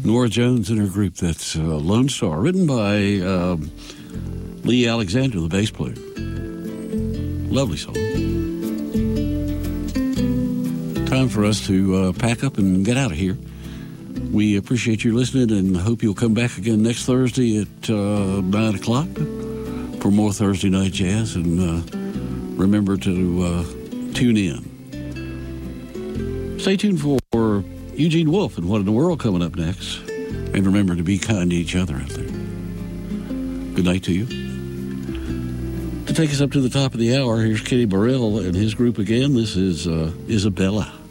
Nora Jones and her group. That's Lone Star, written by Lee Alexander, the bass player. Lovely song. Time for us to pack up and get out of here. We appreciate you listening and hope you'll come back again next Thursday at 9 o'clock for more Thursday Night Jazz. And remember to tune in. Stay tuned for Eugene Wolf and What in the World coming up next. And remember to be kind to each other out there. Good night to you. To take us up to the top of the hour, here's Kenny Burrell and his group again. This is Isabella.